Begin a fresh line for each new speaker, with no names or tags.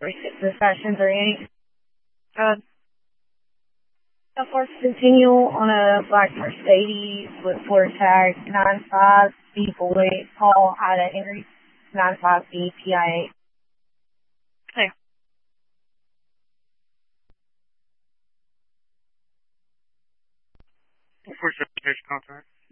discussions or any. Uh, of course, continue on a black Mercedes with floor tag 95B boy, call out at Henry 95B PIA.
Hey. What's your station contact?